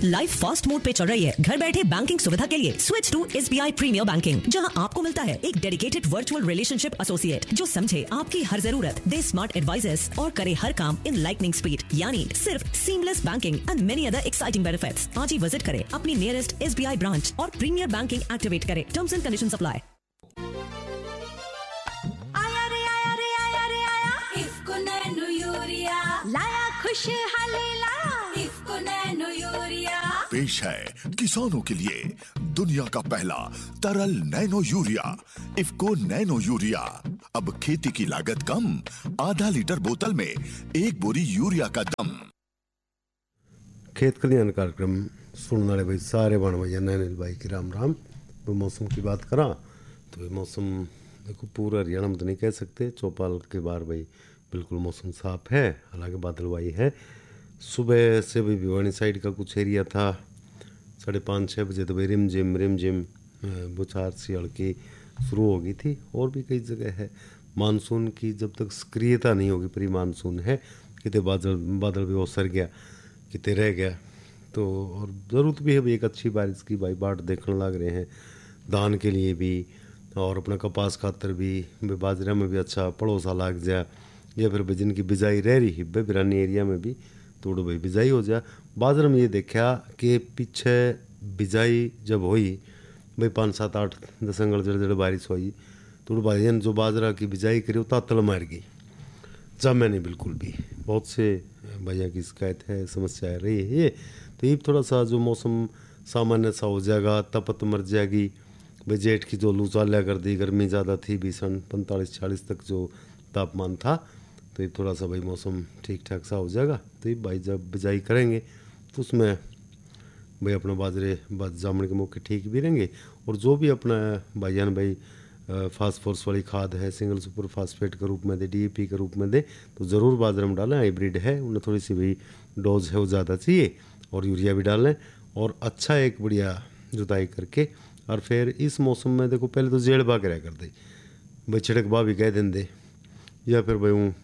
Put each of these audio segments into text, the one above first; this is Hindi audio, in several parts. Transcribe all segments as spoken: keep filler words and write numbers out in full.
लाइफ फास्ट मोड पे चल रही है। घर बैठे बैंकिंग सुविधा के लिए switch to SBI premiere banking, जहां आपको मिलता है एक डेडिकेटेड वर्चुअल रिलेशनशिप एसोसिएट जो समझे आपकी हर जरूरत, दे स्मार्ट एडवाइजर्स और करे हर काम इन लाइटनिंग स्पीड, यानी सिर्फ seamless banking and many other exciting benefits. आज ही विजिट करें अपनी नियरेस्ट एसबीआई ब्रांच और प्रीमियर बैंकिंग एक्टिवेट करें। Terms and conditions apply. आया रे आया रे आया रे आया इफ्को नैनो यूरिया लाया खुशहाली लाया इफ्को नैनो यूरिया। पेश है किसानों के लिए दुनिया का पहला तरल nano urea IFFCO nano urea. अब खेती की लागत कम, आधा लीटर बोतल में एक बोरी यूरिया का दम। खेत कल्याण कार्यक्रम सुनने वाले भाई सारे बन भैया नैनिल भाई की राम राम। तो मौसम की बात करा तो ये मौसम देखो पूरा हरियाणा में तो नहीं कह सकते, चौपाल के बाहर भाई बिल्कुल मौसम साफ है, हालांकि बादलवाई है। सुबह से भी भिवानी साइड का कुछ एरिया था, साढ़े पाँच छः बजे तो भाई रिम जिम रिम जिम बुछार सी हल्की शुरू हो गई थी। और भी कई जगह है मानसून की जब तक सक्रियता नहीं होगी, प्री मानसून है, कितने बादल बादल भी ओसर गया, कितने रह गया। तो और ज़रूरत भी है भाई एक अच्छी बारिश की, भाई बाट देखने लग रहे हैं धान के लिए भी और अपना कपास खातर भी, बाजरा में भी अच्छा पड़ोसा लग जाए, या फिर भाई जिनकी बिजाई रह रही है बिरानी एरिया में भी थोड़ा भाई बिजाई हो जाए। बाजरा में ये देखा कि पीछे बिजाई जब हुई भाई पाँच सात आठ दस अंगड़ जड़ जड़ बारिश हुई, थोड़ा भाई जो बाजरा की बिजाई करी वो तातल मार गई, जमे नहीं बिल्कुल भी। बहुत से भैया की शिकायत है, समस्या रही है ये। तो ये थोड़ा सा जो मौसम सामान्य सा हो जाएगा, तपत मर जाएगी भाई। जेठ की जो लू चाल्या कर दी, गर्मी ज़्यादा थी, भीषण पैंतालीस छियालीस तक जो तापमान था, तो ये थोड़ा सा भाई मौसम ठीक ठाक सा हो जाएगा। तो ये भाई जब बिजाई करेंगे तो उसमें भाई अपना बाजरे बाद जामने के मौके ठीक भी रहेंगे। और जो भी अपना भाईयान भाई फास्फोरस वाली खाद है, सिंगल सुपर फास्फेट के रूप में दे, डीएपी के रूप में दे, तो ज़रूर बाजरे में डालें। हाइब्रिड है, उन्हें थोड़ी सी भाई डोज है वो ज़्यादा चाहिए, और यूरिया भी डालें और अच्छा एक बढ़िया जुताई करके। और फिर इस मौसम में देखो पहले तो जेड़ बा कराया कर दे भाई, छिड़क बा भी कह देंगे, या फिर भाई वो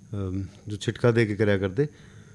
जो छिटका दे के कराया कर दे।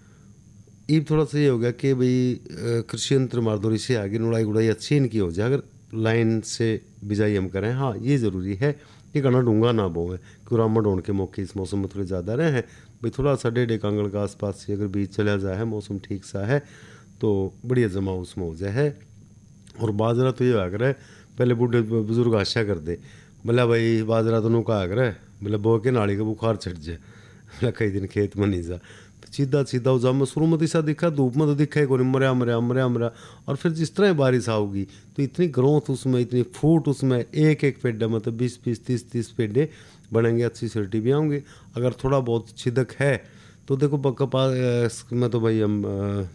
ये थोड़ा सा ये हो गया कि भाई कृषि यंत्र मारदोरी से आगे नुड़ाई गुड़ाई अच्छी इनकी हो जाए, अगर लाइन से बिजाई हम करें। हाँ ये ज़रूरी है कि घना डूंगा ना बोए, क्योंकि रामा डोन के मौके इस मौसम में थोड़े ज़्यादा रहे हैं भाई। थोड़ा सा डेढ़ एक आंगड़ के आसपास से अगर बीज चला जाए, मौसम ठीक सा है तो बढ़िया जमा उसमें हो जाए है। और बाजरा तो ये आकर है, पहले बूढ़े बुजुर्ग आशा कर दे बोला भाई बाजरा तो नौका आकर है, बोला बो के नाड़ी का बुखार चढ़ जाए, बोला कई दिन खेत में नहीं जा। सीधा सीधा उजा में शुरू में तो ऐसा दिखा, धूप में तो दिखा ही को नहीं, मरा मरा मरा मरा। और फिर जिस तरह बारिश आओगी तो इतनी ग्रोथ उसमें, इतनी फूट उसमें, एक एक पेड़ मतलब बीस बीस तीस तीस पेड़े बनेंगे, अच्छी सिल्टी भी आऊँगी। अगर थोड़ा बहुत छिदक है तो देखो कपास में तो भाई हम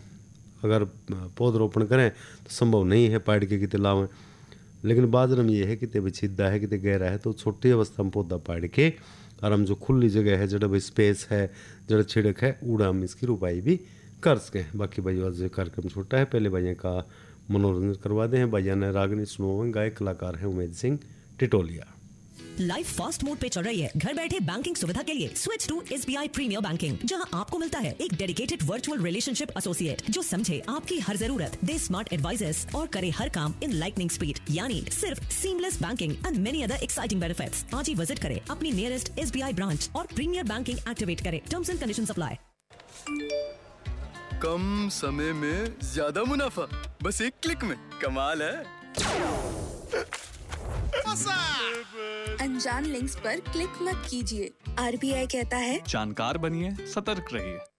अगर पौधरोपण करें तो संभव नहीं है पाड़ के कितने लावें, लेकिन बाजरा में ये है कितने भी छिदा है, कितने गहरा है, तो छोटी अवस्था में पौधा पाड़ के और हम जो खुली जगह है, जड़ा भाई स्पेस है, जड़ा छिड़क है, उड़ा हम इसकी रुपाई भी कर सकें। बाकी भाई आज कार्यक्रम छोटा है, पहले भैया का मनोरंजन करवा दें। भैया ने रागनी सुनो, गायक कलाकार हैं Umed Singh टिटोलिया। Life fast mode पे चल रही है। घर बैठे बैंकिंग सुविधा के लिए switch to SBI premiere banking, जहां आपको मिलता है एक डेडिकेटेड वर्चुअल रिलेशनशिप एसोसिएट जो समझे आपकी हर जरूरत, दे स्मार्ट एडवाइजर्स और करे हर काम इन लाइटनिंग स्पीड, यानी सिर्फ seamless banking and many other exciting benefits. आज ही विजिट करें अपनी नियरेस्ट एसबीआई ब्रांच और प्रीमियर बैंकिंग एक्टिवेट करें। Terms and conditions apply. कम समय में ज्यादा मुनाफा, बस एक क्लिक में कमाल है। अनजान लिंक्स पर क्लिक मत कीजिए। आरबीआई कहता है जानकार बनिए, सतर्क रहिए।